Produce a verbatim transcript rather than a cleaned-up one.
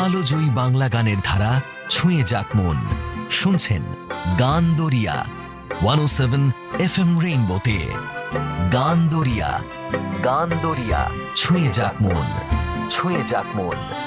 কালোজয়ী বাংলা গানের ধারা ছুঁয়ে যাক মন। শুনছেন গান দরিয়া ওয়ান ও সেভেন এফ এম রেইনবোতে। গান দরিয়া, গান দরিয়া ছুঁয়ে যাক মন, ছুঁয়ে যাক মন।